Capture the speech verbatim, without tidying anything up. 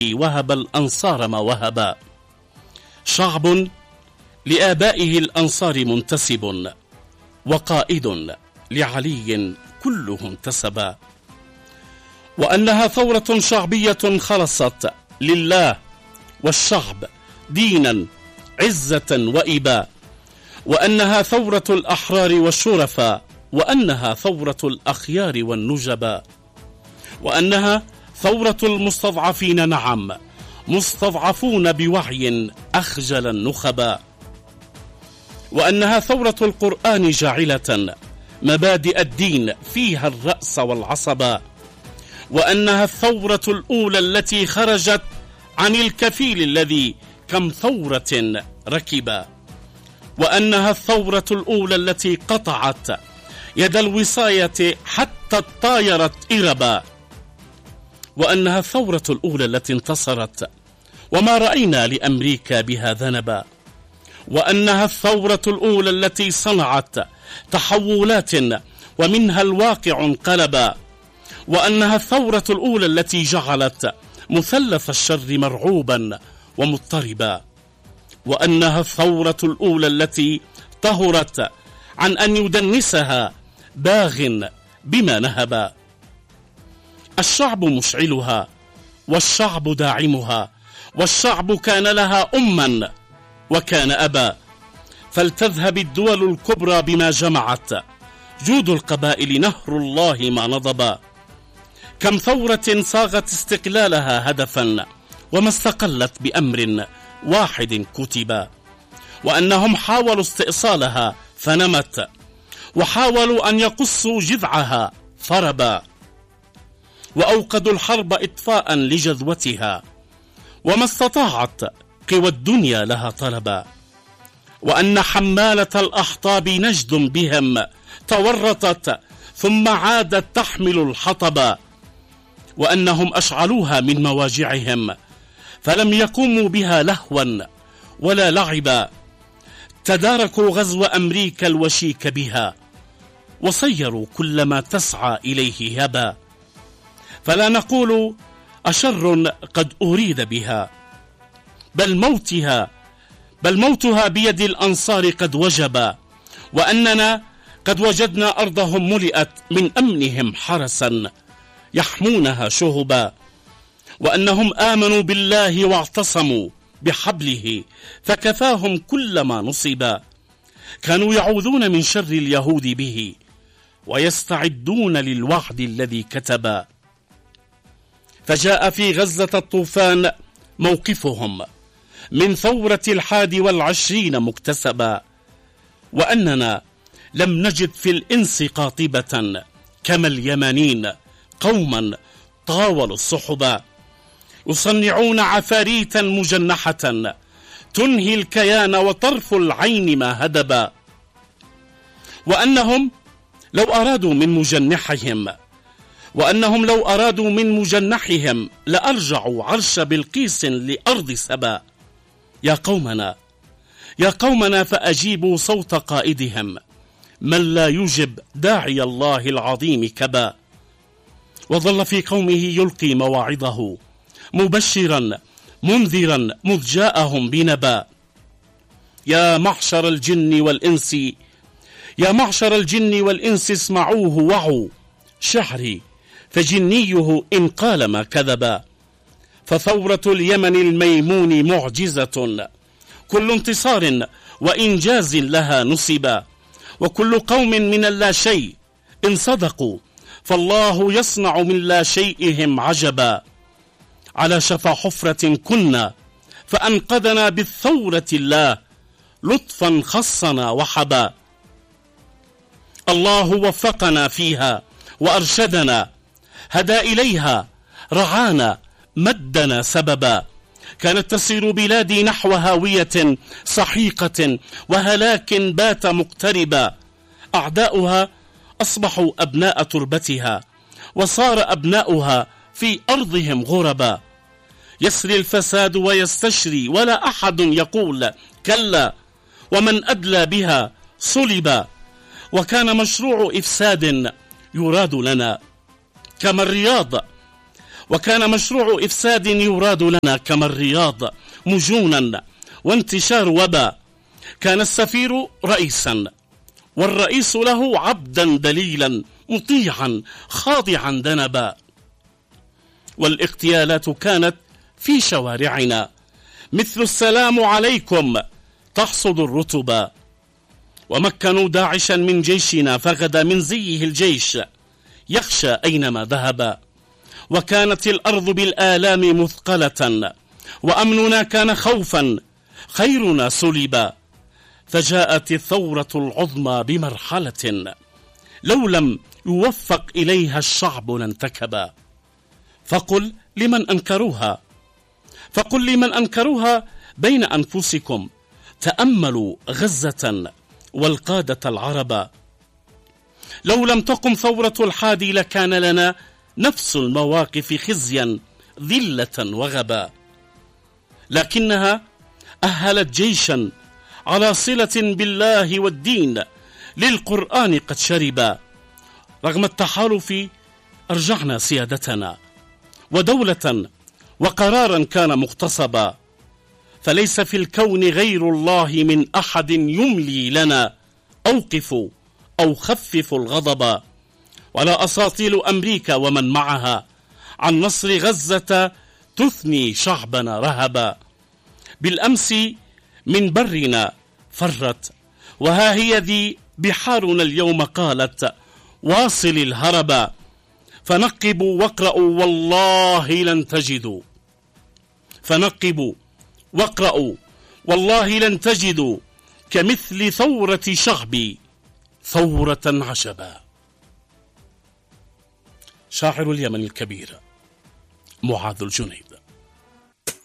وهب الأنصار ما وهبا. شعب لآبائه الأنصار منتسب، وقائد لعلي كله انتسبا. وأنها ثورة شعبية خلصت لله والشعب دينا عزة وإباء. وأنها ثورة الأحرار والشرفاء، وأنها ثورة الأخيار والنجباء. وأنها ثورة المستضعفين، نعم مستضعفون بوعي أخجل النخباء. وأنها ثورة القرآن جاعلة مبادئ الدين فيها الرأس والعصبة. وأنها الثورة الأولى التي خرجت عن الكفيل الذي كم ثورة ركبا. وأنها الثورة الأولى التي قطعت يد الوصاية حتى طايرت إربا. وأنها الثورة الأولى التي انتصرت وما رأينا لأمريكا بها ذنبا. وأنها الثورة الأولى التي صنعت تحولات ومنها الواقع انقلبا. وأنها الثورة الأولى التي جعلت مثلث الشر مرعوبا ومضطربا. وأنها الثورة الأولى التي طهرت عن أن يدنسها باغ بما نهبا. الشعب مشعلها، والشعب داعمها، والشعب كان لها أما وكان أبا. فلتذهب الدول الكبرى بما جمعت، جود القبائل نهر الله ما نضبا. كم ثورة صاغت استقلالها هدفا وما استقلت بأمر واحد كتبا. وأنهم حاولوا استئصالها فنمت، وحاولوا أن يقصوا جذعها فربا. وأوقدوا الحرب إطفاء لجذوتها، وما استطاعت قوى الدنيا لها طلبا. وأن حمالة الأحطاب نجد بهم تورطت ثم عادت تحمل الحطبا. وأنهم أشعلوها من مواجعهم فلم يقوموا بها لهوا ولا لعبا. تداركوا غزو أمريكا الوشيك بها، وصيروا كل ما تسعى إليه يبا. فلا نقول أشر قد أريد بها، بل موتها بل موتها بيد الأنصار قد وجب. وأننا قد وجدنا أرضهم ملئت من أمنهم حرسا يحمونها شهبا. وأنهم آمنوا بالله واعتصموا بحبله فكفاهم كل ما نصبا. كانوا يعوذون من شر اليهود به، ويستعدون للوعد الذي كتبا. فجاء في غزة الطوفان موقفهم من ثورة الحادي والعشرين مكتسبا. وأننا لم نجد في الإنس قاطبة كما اليمانين قوما طاولوا الصحبا. يصنعون عفاريتا مجنحة تنهي الكيان وطرف العين ما هدبا. وأنهم لو أرادوا من مجنحهم وأنهم لو أرادوا من مجنحهم لأرجعوا عرش بلقيس لأرض سبا. يا قومنا يا قومنا فأجيبوا صوت قائدهم، من لا يجب داعي الله العظيم كبا. وظل في قومه يلقي مواعظه مبشرا منذرا مذ جاءهم بنبا. يا معشر الجن والإنس يا معشر الجن والإنس اسمعوه وعوا شعري فجنيه إن قال ما كذبا. فثورة اليمن الميمون معجزة، كل انتصار وإنجاز لها نصبا. وكل قوم من اللا شيء إن صدقوا فالله يصنع من لا شيئهم عجبا. على شفا حفرة كنا فأنقذنا بالثورة الله، لطفا خصنا وحبا. الله وفقنا فيها وأرشدنا، هدى إليها رعانا مدنا سببا. كانت تسير بلادي نحو هاوية سحيقة وهلاك بات مقتربا. أعداؤها أصبحوا أبناء تربتها، وصار أبناؤها في أرضهم غربا. يسري الفساد ويستشري ولا أحد يقول كلا، ومن أدلى بها صلبا. وكان مشروع إفساد يراد لنا كما الرياض، وكان مشروع إفساد يراد لنا كما الرياض مجونا وانتشار وبا. كان السفير رئيسا، والرئيس له عبدا دليلا مطيعا خاضعا دنبا. والاغتيالات كانت في شوارعنا مثل السلام عليكم تحصد الرطبا. ومكنوا داعشا من جيشنا فغدا من زيه الجيش يخشى أينما ذهب. وكانت الأرض بالآلام مثقلة، وأمننا كان خوفا، خيرنا سلبا. فجاءت الثورة العظمى بمرحلة لو لم يوفق إليها الشعب لانتكبا. فقل لمن أنكروها فقل لمن أنكروها بين أنفسكم تأملوا غزة والقادة العرب. لو لم تقم ثورة الحادي لكان لنا نفس المواقف خزيا ذلة وغبا. لكنها أهلت جيشا على صلة بالله والدين للقرآن قد شربا. رغم التحالف أرجعنا سيادتنا، ودولة وقرارا كان مغتصبا. فليس في الكون غير الله من أحد يملي لنا أوقفوا أو خففوا الغضب. ولا أساطيل أمريكا ومن معها عن نصر غزة تثني شعبنا رهبا. بالأمس من برنا فرت، وها هي ذي بحارنا اليوم قالت واصل الهربا. فنقبوا واقرأوا والله لن تجدوا فنقبوا واقرأوا والله لن تجدوا كمثل ثورة شعبي ثورة عشبا. شاعر اليمن الكبير معاذ الجنيد.